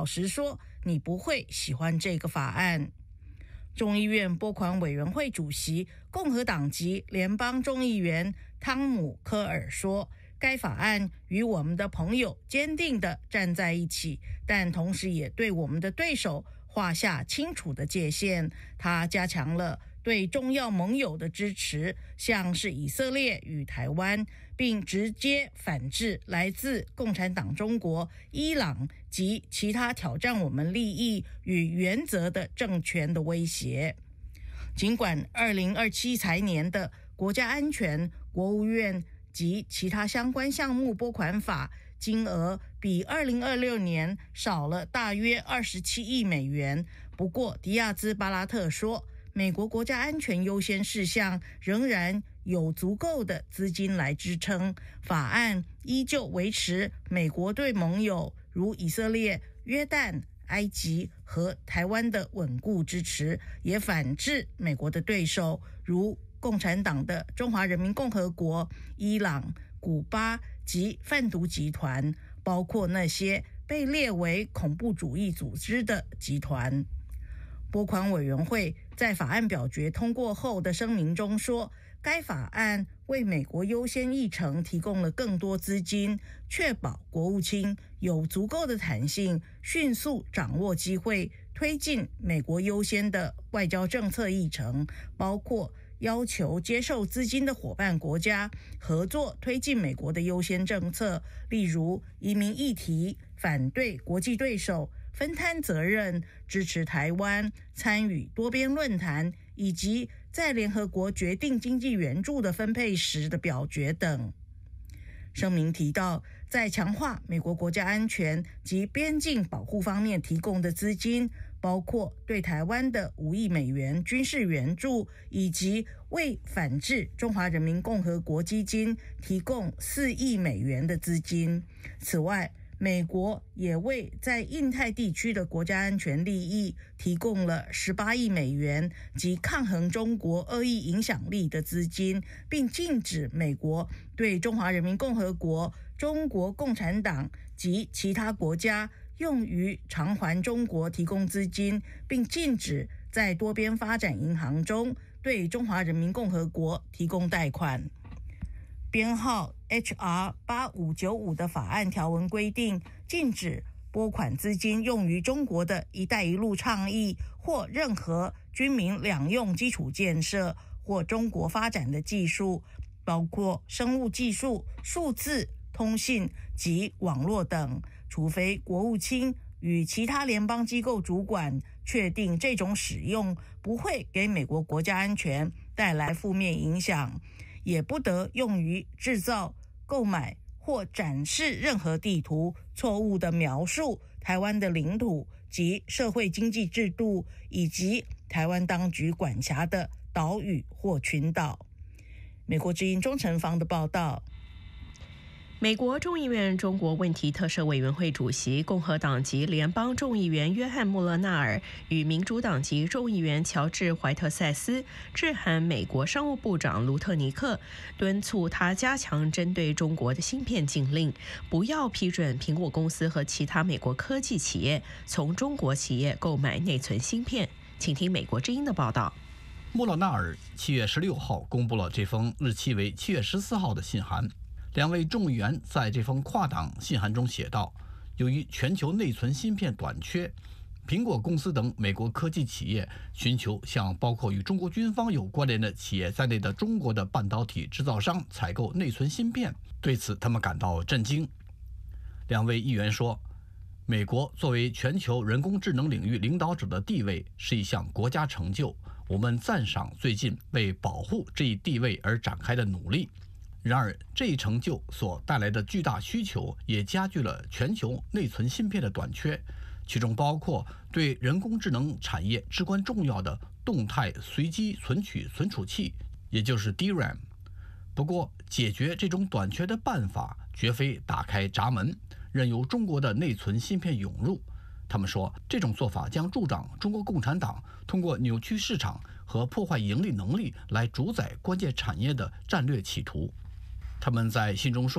老实说，你不会喜欢这个法案。众议院拨款委员会主席共和党籍联邦众议员汤姆·科尔说，该法案与我们的朋友坚定地站在一起，但同时也对我们的对手画下清楚的界限。他加强了对重要盟友的支持，像是以色列与台湾，并直接反制来自共产党中国、伊朗及其他挑战我们利益与原则的政权的威胁。尽管2027财年的国家安全、国务院及其他相关项目拨款法金额比2026年少了大约27亿美元，不过迪亚兹巴拉特说，美国国家安全优先事项仍然有足够的资金来支撑。法案依旧维持美国对盟友如以色列、约旦、埃及和台湾的稳固支持，也反制美国的对手如共产党的中华人民共和国、伊朗、古巴及贩毒集团，包括那些被列为恐怖主义组织的集团。拨款委员会在法案表决通过后的声明中说，该法案为美国优先议程提供了更多资金，确保国务卿有足够的弹性，迅速掌握机会，推进美国优先的外交政策议程，包括要求接受资金的伙伴国家合作推进美国的优先政策，例如移民议题、反对国际对手、分摊责任、支持台湾、参与多边论坛，以及在联合国决定经济援助的分配时的表决等。声明提到，在强化美国国家安全及边境保护方面提供的资金，包括对台湾的5亿美元军事援助，以及为反制中华人民共和国基金提供4亿美元的资金。此外，美国也为在印太地区的国家安全利益提供了18亿美元及抗衡中国恶意影响力的资金，并禁止美国对中华人民共和国、中国共产党及其他国家用于偿还中国提供资金，并禁止在多边发展银行中对中华人民共和国提供贷款。编号 HR 8595的法案条文规定，禁止拨款资金用于中国的一带一路倡议或任何军民两用基础建设或中国发展的技术，包括生物技术、数字、通信及网络等，除非国务卿与其他联邦机构主管确定这种使用不会给美国国家安全带来负面影响，也不得用于制造、购买或展示任何地图，错误地描述台湾的领土及社会经济制度，以及台湾当局管辖的岛屿或群岛。美国之音钟成芳的报道。 美国众议院中国问题特设委员会主席共和党籍联邦众议员约翰·穆勒纳尔与民主党籍众议员乔治·怀特塞斯致函美国商务部长卢特尼克，敦促他加强针对中国的芯片禁令，不要批准苹果公司和其他美国科技企业从中国企业购买内存芯片。请听美国之音的报道。 穆勒纳尔7月16号公布了这封日期为7月14号的信函。两位众议员在这封跨党信函中写道，由于全球内存芯片短缺，苹果公司等美国科技企业寻求向包括与中国军方有关联的企业在内的中国的半导体制造商采购内存芯片，对此他们感到震惊。两位议员说，美国作为全球人工智能领域领导者的地位是一项国家成就，我们赞赏最近为保护这一地位而展开的努力。然而，这一成就所带来的巨大需求也加剧了全球内存芯片的短缺，其中包括对人工智能产业至关重要的动态随机存取存储器，也就是 DRAM。不过，解决这种短缺的办法绝非打开闸门，任由中国的内存芯片涌入。他们说，这种做法将助长中国共产党通过扭曲市场和破坏盈利能力来主宰关键产业的战略企图。他们在信中说，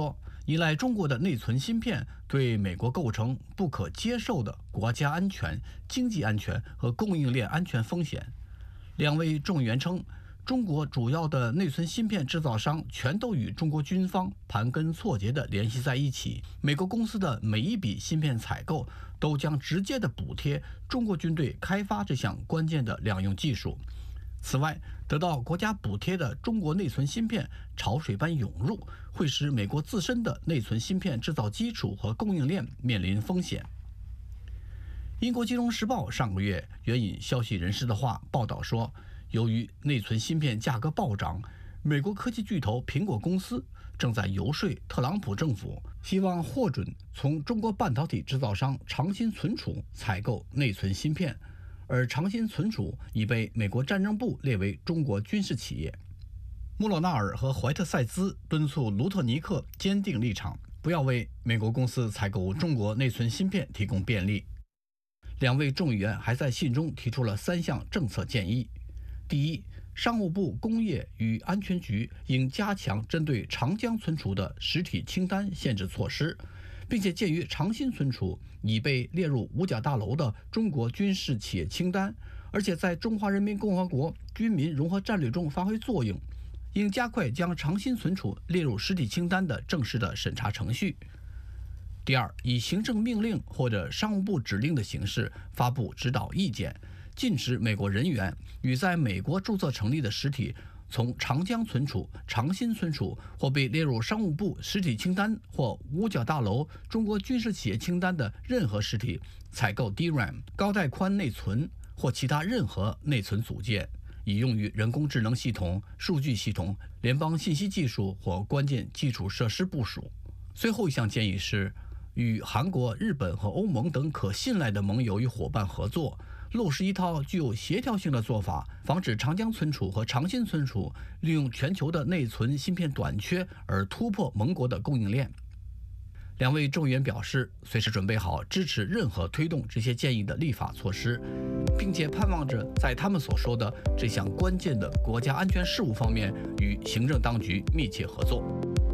依赖中国的内存芯片对美国构成不可接受的国家安全、经济安全和供应链安全风险。两位众议员称，中国主要的内存芯片制造商全都与中国军方盘根错节地联系在一起，美国公司的每一笔芯片采购都将直接地补贴中国军队开发这项关键的两用技术。此外，得到国家补贴的中国内存芯片潮水般涌入，会使美国自身的内存芯片制造基础和供应链面临风险。英国金融时报上个月援引消息人士的话报道说，由于内存芯片价格暴涨，美国科技巨头苹果公司正在游说特朗普政府，希望获准从中国半导体制造商长鑫存储采购内存芯片，而长鑫存储已被美国战争部列为中国军事企业。穆勒纳尔和怀特塞兹敦促卢特尼克坚定立场，不要为美国公司采购中国内存芯片提供便利。两位众议员还在信中提出了3项政策建议。第一，商务部工业与安全局应加强针对长江存储的实体清单限制措施，并且鉴于长鑫存储已被列入五角大楼的中国军事企业清单，而且在中华人民共和国军民融合战略中发挥作用，应加快将长鑫存储列入实体清单的正式的审查程序。第二，以行政命令或者商务部指令的形式发布指导意见，禁止美国人员与在美国注册成立的实体从长江存储、长鑫存储或被列入商务部实体清单或五角大楼中国军事企业清单的任何实体采购 DRAM 高带宽内存或其他任何内存组件，以用于人工智能系统、数据系统、联邦信息技术或关键基础设施部署。最后一项建议是，与韩国、日本和欧盟等可信赖的盟友与伙伴合作，落实一套具有协调性的做法，防止长江存储和长鑫存储利用全球的内存芯片短缺而突破盟国的供应链。两位众议员表示，随时准备好支持任何推动这些建议的立法措施，并且盼望着在他们所说的这项关键的国家安全事务方面与行政当局密切合作。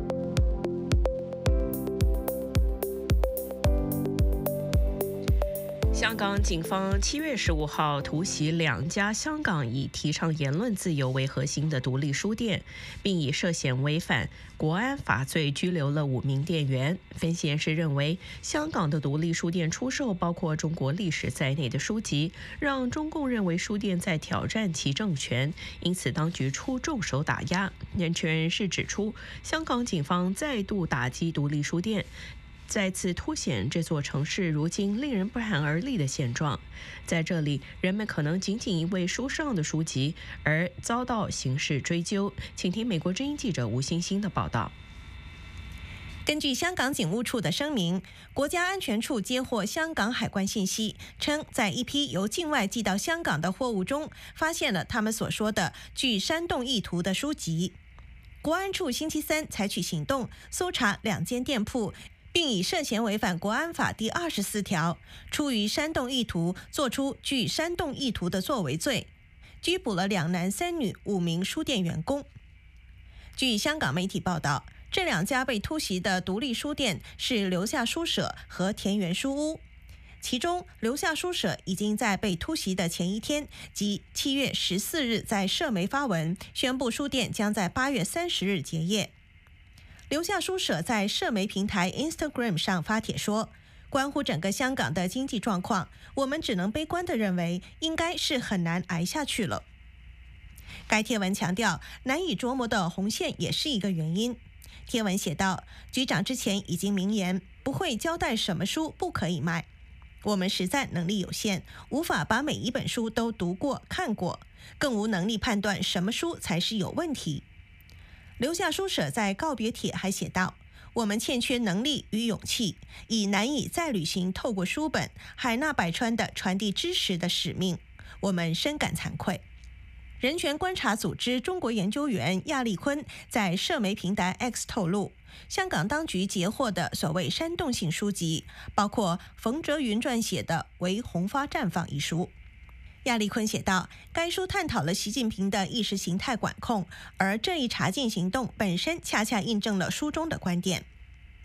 香港警方7月15号突袭2家香港以提倡言论自由为核心的独立书店，并以涉嫌违反国安法罪拘留了5名店员。分析人士认为，香港的独立书店出售包括中国历史在内的书籍，让中共认为书店在挑战其政权，因此当局出重手打压。人权人士指出，香港警方再度打击独立书店，再次凸显这座城市如今令人不寒而栗的现状。在这里，人们可能仅仅因为书上的书籍而遭到刑事追究。请听美国之音记者吴欣欣的报道。 根据香港警务处的声明，国家安全处接获香港海关信息，称在一批由境外寄到香港的货物中，发现了他们所说的具煽动意图的书籍。国安处星期三采取行动，搜查2间店铺，并以涉嫌违反国安法第24条，出于煽动意图做出具煽动意图的作为罪，拘捕了2男3女5名书店员工。据香港媒体报道，这2家被突袭的独立书店是留下书社和田园书屋，其中留下书社已经在被突袭的前一天，即7月14日在社媒发文，宣布书店将在8月30日结业。留下书社在社媒平台 Instagram 上发帖说，关乎整个香港的经济状况，我们只能悲观地认为应该是很难挨下去了。该贴文强调，难以琢磨的红线也是一个原因。贴文写道，局长之前已经明言不会交代什么书不可以卖，我们实在能力有限，无法把每一本书都读过看过，更无能力判断什么书才是有问题。留下书社在告别帖还写道，我们欠缺能力与勇气，已难以再履行透过书本海纳百川的传递知识的使命，我们深感惭愧。人权观察组织中国研究员亚丽坤在社媒平台 X 透露，香港当局截获的所谓煽动性书籍，包括冯哲云撰写的《为红花绽放》一书。亚丽坤写道，该书探讨了习近平的意识形态管控，而这一查禁行动本身恰恰印证了书中的观点。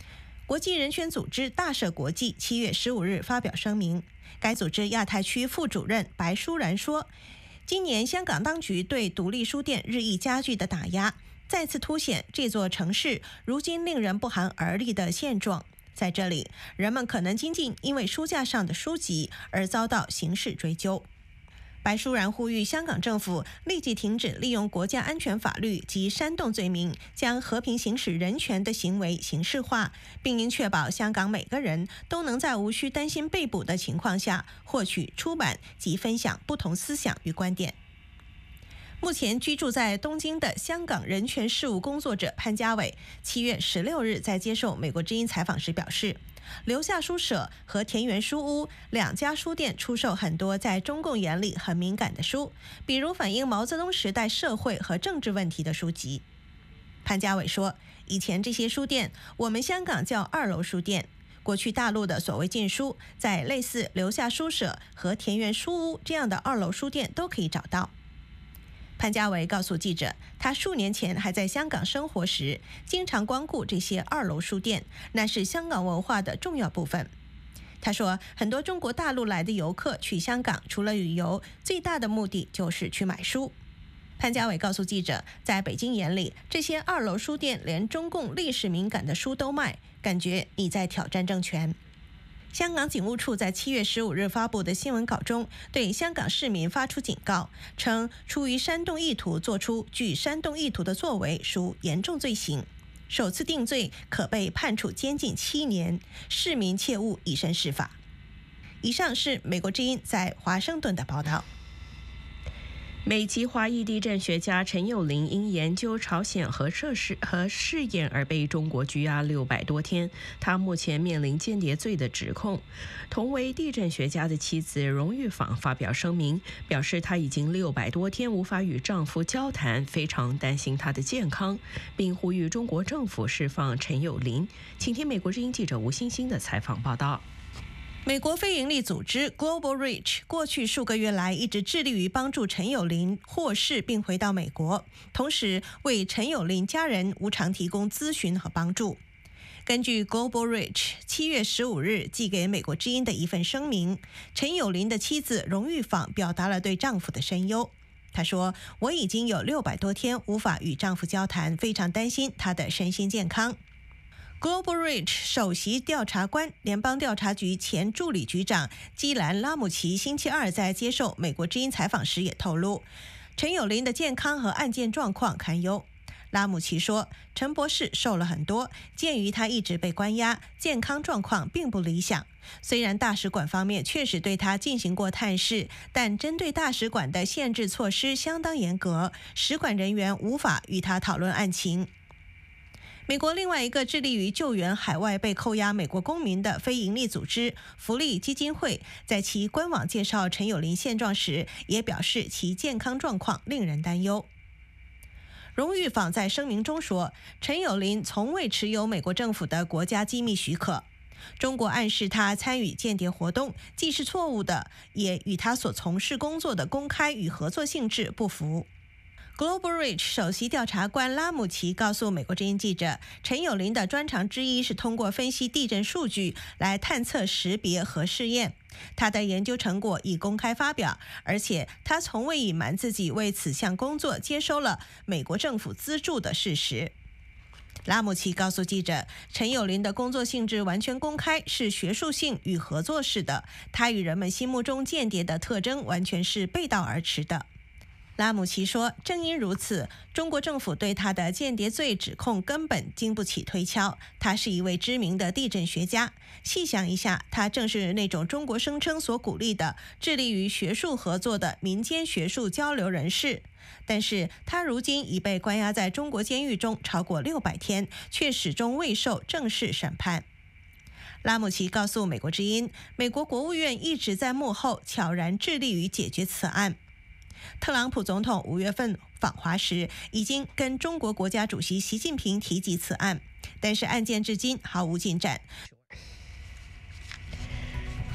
国际人权组织大赦国际7月15日发表声明，该组织亚太区副主任白舒然说，今年香港当局对独立书店日益加剧的打压，再次凸显这座城市如今令人不寒而栗的现状。在这里，人们可能仅仅因为书架上的书籍而遭到刑事追究。白舒然呼吁香港政府立即停止利用国家安全法律及煽动罪名将和平行使人权的行为刑事化，并应确保香港每个人都能在无需担心被捕的情况下获取、出版及分享不同思想与观点。目前居住在东京的香港人权事务工作者潘家伟7月16日在接受美国之音采访时表示，留下书社和田园书屋两家书店出售很多在中共眼里很敏感的书，比如反映毛泽东时代社会和政治问题的书籍。潘家伟说，以前这些书店我们香港叫二楼书店，过去大陆的所谓禁书在类似留下书社和田园书屋这样的二楼书店都可以找到。潘家伟告诉记者，他数年前还在香港生活时，经常光顾这些二楼书店，那是香港文化的重要部分。他说，很多中国大陆来的游客去香港，除了旅游，最大的目的就是去买书。潘家伟告诉记者，在北京眼里，这些二楼书店连中共历史敏感的书都卖，感觉你在挑战政权。香港警务处在7月15日发布的新闻稿中，对香港市民发出警告，称出于煽动意图做出具煽动意图的作为属严重罪行，首次定罪可被判处监禁7年，市民切勿以身试法。以上是美国之音在华盛顿的报道。 美籍华裔地震学家陈友麟因研究朝鲜核设施和试验而被中国拘押600多天，他目前面临间谍罪的指控。同为地震学家的妻子荣玉坊发表声明，表示她已经600多天无法与丈夫交谈，非常担心他的健康，并呼吁中国政府释放陈友麟。请听美国之音记者吴欣欣的采访报道。 美国非营利组织 Global Reach 过去数个月来一直致力于帮助陈友麟获释并回到美国，同时为陈友麟家人无偿提供咨询和帮助。根据 Global Reach 7月15日寄给美国之音的一份声明，陈友麟的妻子荣玉坊表达了对丈夫的深忧。她说，我已经有600多天无法与丈夫交谈，非常担心他的身心健康。Global Reach 首席调查官、联邦调查局前助理局长基兰·拉姆齐星期二在接受美国之音采访时也透露，陈友麟的健康和案件状况堪忧。拉姆齐说，陈博士瘦了很多，鉴于他一直被关押，健康状况并不理想。虽然大使馆方面确实对他进行过探视，但针对大使馆的限制措施相当严格，使馆人员无法与他讨论案情。美国另外一个致力于救援海外被扣押美国公民的非营利组织福利基金会，在其官网介绍陈友麟现状时，也表示其健康状况令人担忧。荣玉坊在声明中说，陈友麟从未持有美国政府的国家机密许可，中国暗示他参与间谍活动，既是错误的，也与他所从事工作的公开与合作性质不符。Global Reach 首席调查官拉姆齐告诉美国之音记者，陈友麟的专长之一是通过分析地震数据来探测识别和试验。他的研究成果已公开发表，而且他从未隐瞒自己为此项工作接收了美国政府资助的事实。拉姆齐告诉记者，陈友麟的工作性质完全公开，是学术性与合作式的，他与人们心目中间谍的特征完全是背道而驰的。拉姆齐说，正因如此，中国政府对他的间谍罪指控根本经不起推敲。他是一位知名的地震学家，细想一下，他正是那种中国声称所鼓励的致力于学术合作的民间学术交流人士。但是他如今已被关押在中国监狱中超过600天，却始终未受正式审判。拉姆齐告诉美国之音，美国国务院一直在幕后悄然致力于解决此案。特朗普总统5月份访华时，已经跟中国国家主席习近平提及此案，但是案件至今毫无进展。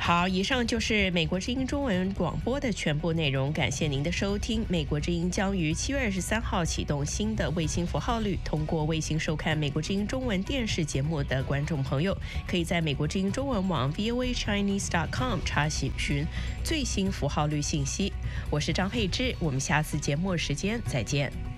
好，以上就是美国之音中文广播的全部内容，感谢您的收听。美国之音将于7月23号启动新的卫星符号率，通过卫星收看美国之音中文电视节目的观众朋友，可以在美国之音中文网 voachinese.com 查询最新符号率信息。我是张佩芝，我们下次节目时间再见。